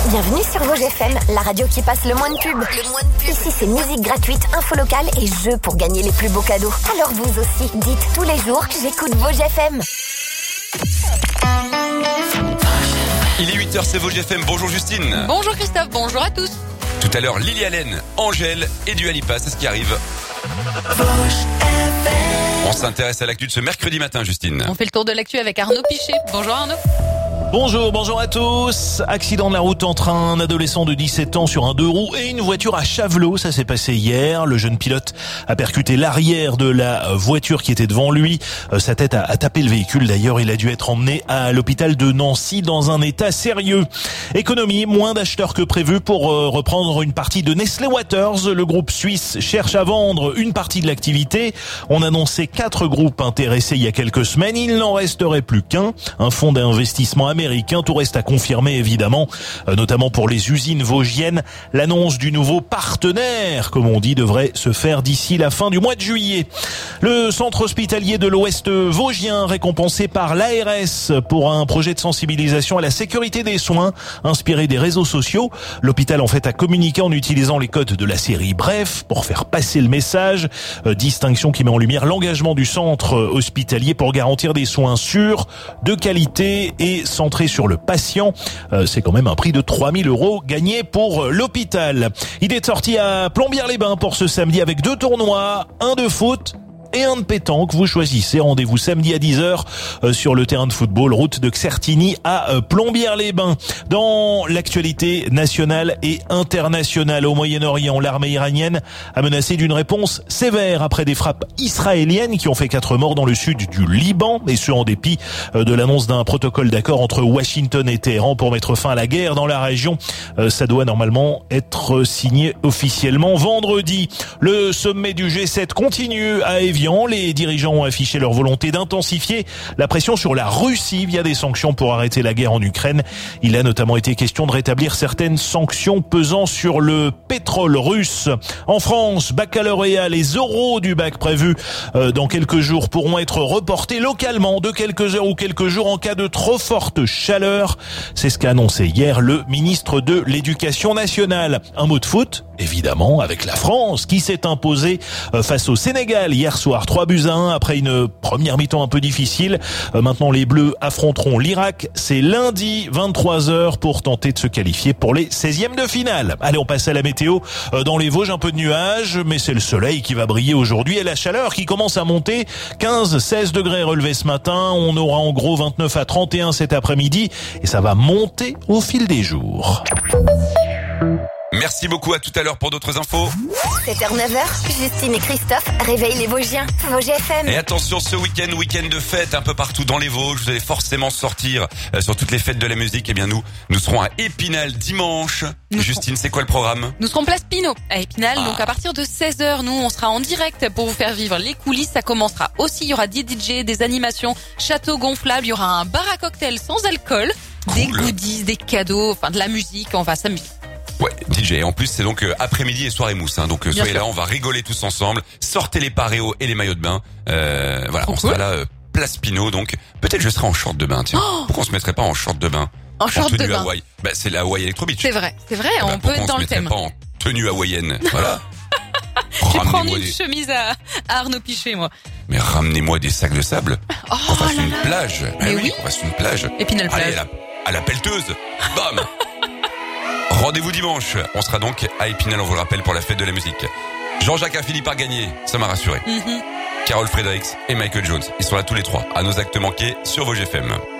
Bienvenue sur Vosges FM, la radio qui passe le moins de pub. Ici, c'est musique gratuite, info locale et jeux pour gagner les plus beaux cadeaux. Alors vous aussi, dites tous les jours, j'écoute Vosges FM. Il est 8h, c'est Vosges FM. Bonjour Justine. Bonjour Christophe, bonjour à tous. Tout à l'heure, Lily Allen, Angèle et Dua Lipa, c'est ce qui arrive. On s'intéresse à l'actu de ce mercredi matin, Justine. On fait le tour de l'actu avec Arnaud Pichet. Bonjour Arnaud. Bonjour à tous. Accident de la route entre un adolescent de 17 ans sur un 2 roues et une voiture à Chavelot. Ça s'est passé hier. Le jeune pilote a percuté l'arrière de la voiture qui était devant lui. Sa tête a tapé le véhicule. D'ailleurs, il a dû être emmené à l'hôpital de Nancy dans un état sérieux. Économie, moins d'acheteurs que prévu pour reprendre une partie de Nestlé Waters. Le groupe suisse cherche à vendre une partie de l'activité. On annonçait 4 groupes intéressés il y a quelques semaines. Il n'en resterait plus qu'un. Un fonds d'investissement américain. Tout reste à confirmer évidemment, notamment pour les usines vosgiennes. L'annonce du nouveau partenaire, comme on dit, devrait se faire d'ici la fin du mois de juillet. Le centre hospitalier de l'Ouest vosgien récompensé par l'ARS pour un projet de sensibilisation à la sécurité des soins inspiré des réseaux sociaux. L'hôpital en fait a communiqué en utilisant les codes de la série Bref pour faire passer le message. Distinction qui met en lumière l'engagement du centre hospitalier pour garantir des soins sûrs, de qualité et centré sur le patient. C'est quand même un prix de 3 000 € gagné pour l'hôpital. Il est sorti à Plombières-les-Bains pour ce samedi avec 2 tournois, un de foot et un de pétanque. Vous choisissez. Rendez-vous samedi à 10h sur le terrain de football, route de Xertigny à Plombières-les-Bains. Dans l'actualité nationale et internationale au Moyen-Orient, l'armée iranienne a menacé d'une réponse sévère après des frappes israéliennes qui ont fait 4 morts dans le sud du Liban, et ce en dépit de l'annonce d'un protocole d'accord entre Washington et Téhéran pour mettre fin à la guerre dans la région. Ça doit normalement être signé officiellement vendredi. Le sommet du G7 continue à Évian. Les dirigeants ont affiché leur volonté d'intensifier la pression sur la Russie via des sanctions pour arrêter la guerre en Ukraine. Il a notamment été question de rétablir certaines sanctions pesant sur le pétrole russe. En France, baccalauréat, les oraux du bac prévus dans quelques jours pourront être reportés localement de quelques heures ou quelques jours en cas de trop forte chaleur. C'est ce qu'a annoncé hier le ministre de l'Éducation nationale. Un mot de foot, évidemment, avec la France qui s'est imposée face au Sénégal hier soir. 3-1 après une première mi-temps un peu difficile. Maintenant, les Bleus affronteront l'Irak. C'est lundi, 23h, pour tenter de se qualifier pour les 16e de finale. Allez, on passe à la météo. Dans les Vosges, un peu de nuages, mais c'est le soleil qui va briller aujourd'hui et la chaleur qui commence à monter. 15-16 degrés relevés ce matin. On aura en gros 29 à 31 cet après-midi et ça va monter au fil des jours. Merci beaucoup, à tout à l'heure pour d'autres infos. 7h-9h, Justine et Christophe réveillent les Vosgiens. Vosges FM. Et attention, ce week-end de fête un peu partout dans les Vosges. Vous allez forcément sortir sur toutes les fêtes de la musique. Eh bien nous serons à Épinal dimanche. Justine, c'est quoi le programme? Nous serons place Pinot à Épinal. Donc à partir de 16h, nous on sera en direct pour vous faire vivre les coulisses. Ça commencera aussi, il y aura des DJ, des animations, château gonflable, il y aura un bar à cocktail sans alcool, des goodies, des cadeaux, enfin de la musique, on va s'amuser. Ouais, DJ. En plus, c'est donc après-midi et soirée mousse. Donc soyez là, on va rigoler tous ensemble. Sortez les paréos et les maillots de bain. Voilà, on sera là, place Pinot. Donc peut-être je serai en short de bain. Tiens, pourquoi on se mettrait pas en short de bain? En short de bain. Hawaï. Bah c'est la Hawaii Electro Beach. C'est vrai. On peut être dans le thème. Pas en tenue hawaïenne. Voilà. Je vais prendre une chemise à Arnaud Pichet, moi. Mais ramenez-moi des sacs de sable. On fasse une plage. Mais oui, on fasse une plage. Épinal plage. Allez, à la pelleteuse. Bam. Rendez-vous dimanche. On sera donc à Épinal, on vous le rappelle, pour la fête de la musique. Jean-Jacques a fini par gagner, ça m'a rassuré. Carole Fredericks et Michael Jones, ils sont là tous les trois à nos actes manqués sur Vosges FM.